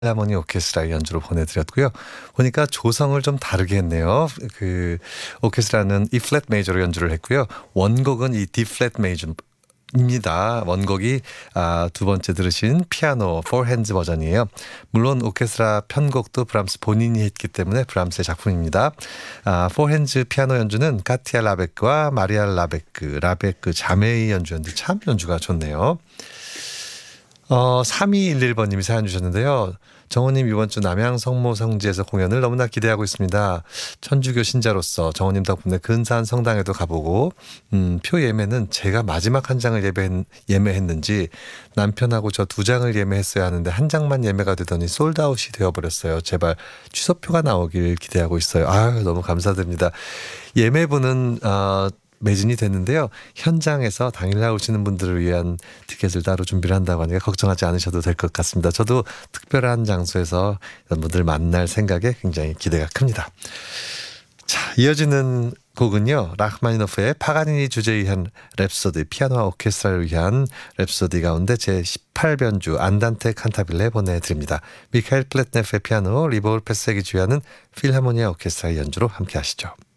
필하모니 오케스트라 연주로 보내드렸고요. 보니까 조성을 좀 다르게 했네요. 그 오케스트라는 E 플랫 메이저로 연주를 했고요. 원곡은 이 D 플랫 메이저입니다. 원곡이 두 번째 들으신 피아노 4핸즈 버전이에요. 물론 오케스트라 편곡도 브람스 본인이 했기 때문에 브람스의 작품입니다. 4핸즈 피아노 연주는 카티아 라베크와 마리아 라베크 자매의 연주였는데 참 연주가 좋네요. 3211번님이 사연 주셨는데요. 정호님 이번 주 남양 성모 성지에서 공연을 너무나 기대하고 있습니다. 천주교 신자로서 정호님 덕분에 근사한 성당에도 가보고 표 예매는 제가 마지막 한 장을 예매했는지 남편하고 저 두 장을 예매했어야 하는데 한 장만 예매가 되더니 솔드아웃이 되어버렸어요. 제발 취소표가 나오길 기대하고 있어요. 아유 너무 감사드립니다. 예매분은 매진이 됐는데요. 현장에서 당일날 오시는 분들을 위한 티켓을 따로 준비를 한다고 하니까 걱정하지 않으셔도 될 것 같습니다. 저도 특별한 장소에서 이런 분들 만날 생각에 굉장히 기대가 큽니다. 자, 이어지는 곡은요. 라흐마니노프의 파가니니 주제에 의한 랩소디, 피아노와 오케스트라를 위한 랩소디 가운데 제18변주 안단테 칸타빌레 보내드립니다. 미카엘 플랫네프의 피아노, 리보울 패스에게 주의하는 필하모니아 오케스트라의 연주로 함께 하시죠.